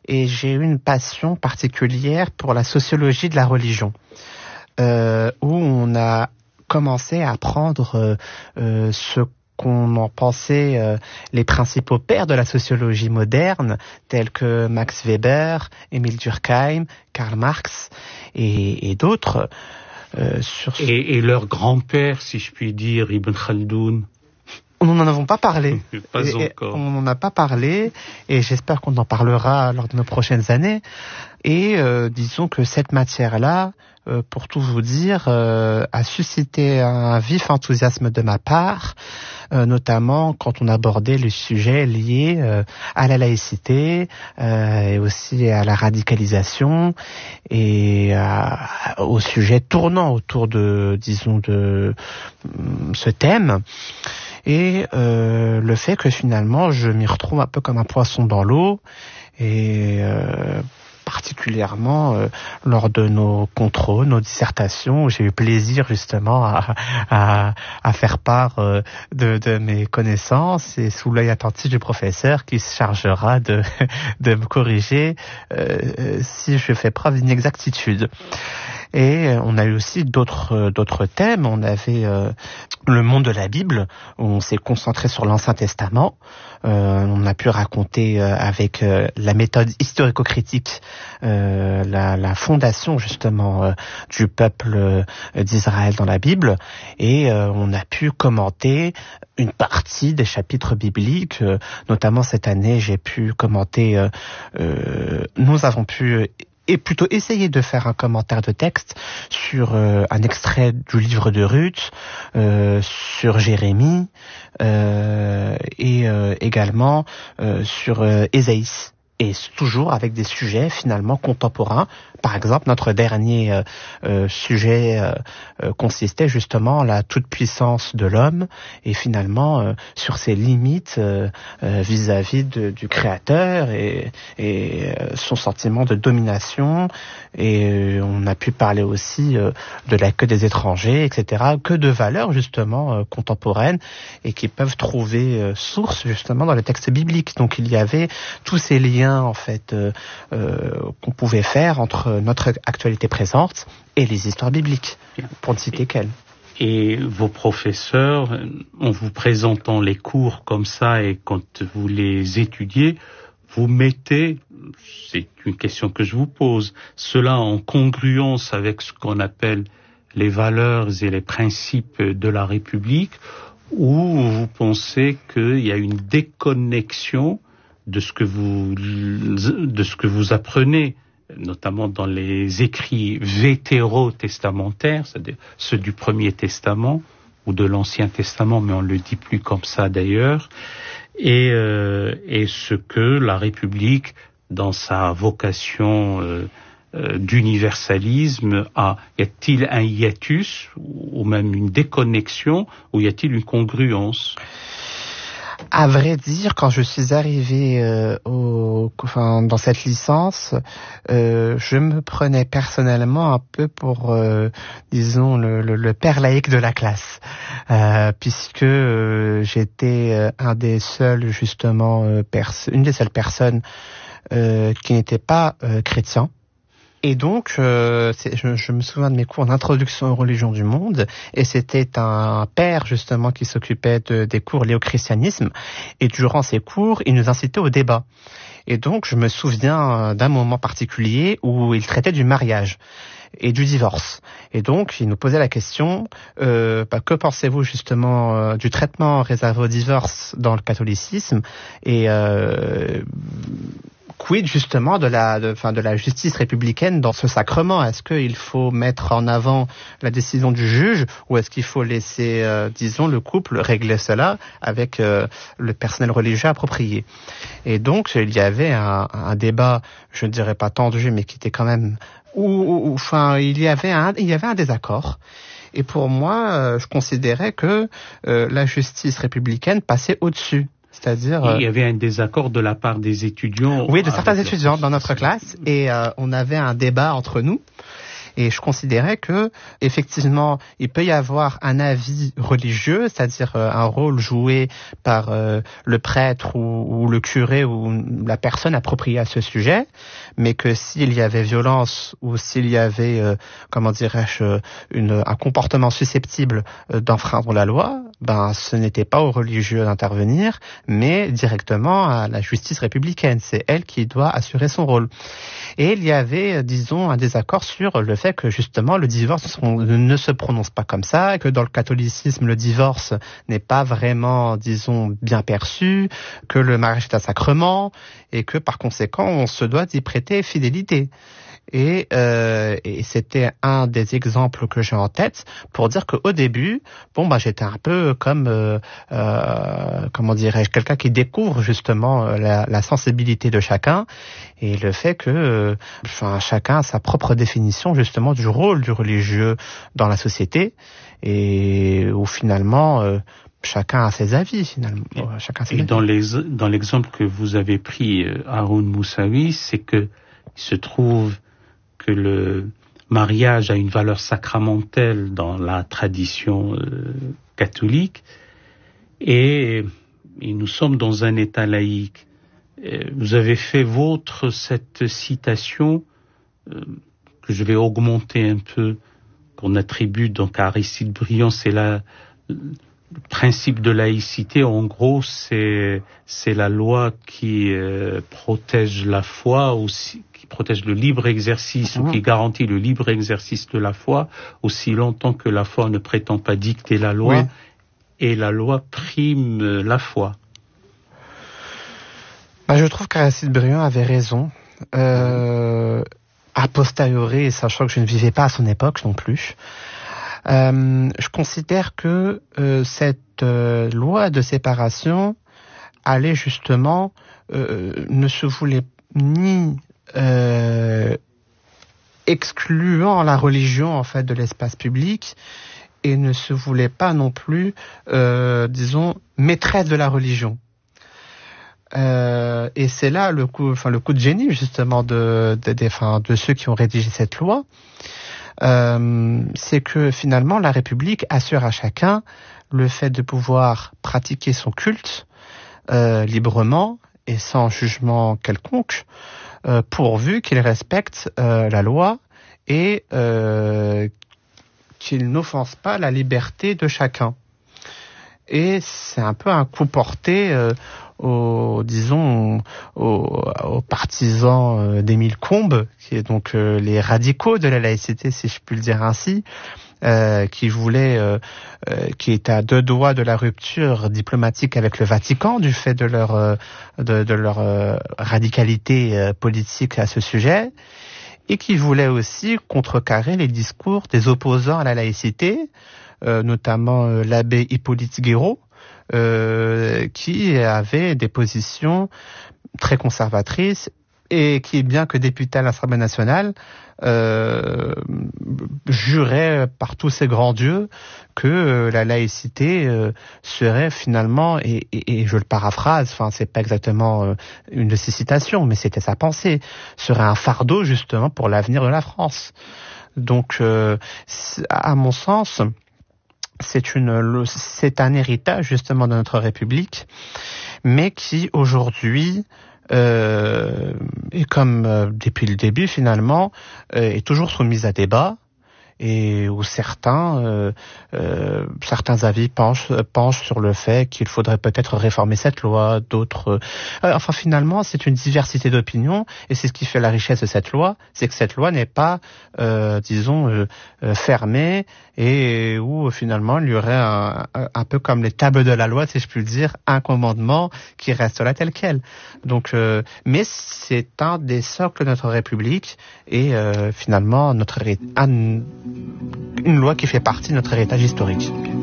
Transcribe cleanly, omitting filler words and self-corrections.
et j'ai eu une passion particulière pour la sociologie de la religion, où on a commencé à apprendre ce qu'on en pensait les principaux pères de la sociologie moderne, tels que Max Weber, Émile Durkheim, Karl Marx et d'autres. Et leur grand-père, si je puis dire, Ibn Khaldoun. Nous n'en avons pas parlé. Encore. On n'en a pas parlé, et j'espère qu'on en parlera lors de nos prochaines années. Et disons que cette matière-là, pour tout vous dire, a suscité un vif enthousiasme de ma part, notamment quand on abordait les sujets liés à la laïcité, et aussi à la radicalisation, et aux sujets tournant autour de ce thème. Et le fait que finalement je m'y retrouve un peu comme un poisson dans l'eau, et particulièrement lors de nos contrôles, nos dissertations, où j'ai eu plaisir justement à faire part de mes connaissances, et sous l'œil attentif du professeur qui se chargera de me corriger si je fais preuve d'inexactitude. Et on a eu aussi d'autres thèmes. On avait le monde de la Bible, où on s'est concentré sur l'Ancien Testament. On a pu raconter avec la méthode historico-critique la fondation justement du peuple d'Israël dans la Bible. Et on a pu commenter une partie des chapitres bibliques. Notamment cette année, j'ai pu commenter... nous avons pu... et plutôt essayer de faire un commentaire de texte sur un extrait du livre de Ruth, sur Jérémie, et également sur Ésaïe. Et toujours avec des sujets finalement contemporains. Par exemple, notre dernier sujet consistait justement à la toute-puissance de l'homme, et finalement sur ses limites vis-à-vis du Créateur, et son sentiment de domination. Et on a pu parler aussi de l'accueil des étrangers, etc. Que de valeurs justement contemporaines, et qui peuvent trouver source justement dans les textes bibliques. Donc il y avait tous ces liens en fait qu'on pouvait faire entre notre actualité présente et les histoires bibliques, pour ne citer qu'elles. Et vos professeurs, en vous présentant les cours comme ça, et quand vous les étudiez, vous mettez, c'est une question que je vous pose, cela en congruence avec ce qu'on appelle les valeurs et les principes de la République, ou vous pensez qu'il y a une déconnexion de ce que vous apprenez, notamment dans les écrits vétérotestamentaires, c'est-à-dire ceux du Premier Testament ou de l'Ancien Testament, mais on ne le dit plus comme ça d'ailleurs, et ce que la République, dans sa vocation d'universalisme, a. Y a-t-il un hiatus, ou même une déconnexion, ou y a-t-il une congruence ? À vrai dire, quand je suis arrivé dans cette licence, je me prenais personnellement un peu pour, disons, le père laïque de la classe, puisque j'étais un des seuls, justement, une des seules personnes qui n'était pas chrétien. Et donc, je me souviens de mes cours d'introduction aux religions du monde, et c'était un père justement qui s'occupait des cours liés au christianisme, et durant ces cours, il nous incitait au débat. Et donc, je me souviens d'un moment particulier où il traitait du mariage et du divorce. Et donc, il nous posait la question, que pensez-vous justement du traitement réservé au divorce dans le catholicisme, et quid justement de la justice républicaine dans ce sacrement? Est-ce qu'il faut mettre en avant la décision du juge, ou est-ce qu'il faut laisser, disons, le couple régler cela avec le personnel religieux approprié? Et donc, il y avait un débat, je ne dirais pas tendu, mais qui était quand même... il y avait un désaccord. Et pour moi, je considérais que la justice républicaine passait au-dessus. C'est-à-dire, il y avait un désaccord de la part des étudiants. Oui, de certains étudiants dans notre classe, et on avait un débat entre nous. Et je considérais que, effectivement, il peut y avoir un avis religieux, c'est-à-dire un rôle joué par le prêtre ou le curé ou la personne appropriée à ce sujet, mais que s'il y avait violence ou s'il y avait, un comportement susceptible d'enfreindre la loi, ce n'était pas aux religieux d'intervenir, mais directement à la justice républicaine. C'est elle qui doit assurer son rôle. Et il y avait, disons, un désaccord sur le fait que justement le divorce ne se prononce pas comme ça, que dans le catholicisme le divorce n'est pas vraiment, disons, bien perçu, que le mariage est un sacrement et que par conséquent on se doit d'y prêter fidélité. Et c'était un des exemples que j'ai en tête pour dire qu'au début, j'étais un peu comme, quelqu'un qui découvre justement la sensibilité de chacun et le fait que chacun a sa propre définition justement du rôle du religieux dans la société et où finalement chacun a ses avis finalement. Dans l'exemple que vous avez pris, Haroun Moussaoui, c'est que il se trouve que le mariage a une valeur sacramentelle dans la tradition catholique et nous sommes dans un État laïque. Vous avez fait vôtre cette citation que je vais augmenter un peu, qu'on attribue donc à Aristide Briand, c'est le principe de laïcité. En gros, c'est la loi qui protège la foi aussi, qui protège le libre exercice ou qui garantit le libre exercice de la foi aussi longtemps que la foi ne prétend pas dicter la loi et la loi prime la foi. Je trouve qu'Aristide Briand avait raison. A posteriori, sachant que je ne vivais pas à son époque non plus, je considère que cette loi de séparation allait justement, ne se voulait ni excluant la religion en fait de l'espace public et ne se voulait pas non plus, disons, maîtresse de la religion. Et c'est là le coup de génie justement de ceux qui ont rédigé cette loi. C'est que finalement la République assure à chacun le fait de pouvoir pratiquer son culte librement et sans jugement quelconque, pourvu qu'il respecte la loi et qu'il n'offense pas la liberté de chacun. Et c'est un peu un coup porté aux partisans d'Émile Combes, qui est donc les radicaux de la laïcité, si je puis le dire ainsi, qui étaient à deux doigts de la rupture diplomatique avec le Vatican du fait de leur radicalité politique à ce sujet, et qui voulaient aussi contrecarrer les discours des opposants à la laïcité, notamment l'abbé Hippolyte Guéraud, qui avait des positions très conservatrices et qui, bien que député à l'Assemblée nationale, jurait par tous ses grands dieux que la laïcité serait finalement, et je le paraphrase, c'est pas exactement une de ses citations, mais c'était sa pensée, serait un fardeau justement pour l'avenir de la France. Donc, à mon sens, c'est un héritage justement de notre République, mais qui aujourd'hui et comme depuis le début finalement est toujours soumise à débat et où certains avis penchent sur le fait qu'il faudrait peut-être réformer cette loi, d'autres finalement c'est une diversité d'opinions et c'est ce qui fait la richesse de cette loi, c'est que cette loi n'est pas fermée et où finalement il y aurait un peu comme les tables de la loi, si je puis le dire, un commandement qui reste là tel quel. Donc mais c'est un des socles de notre République et finalement une loi qui fait partie de notre héritage historique.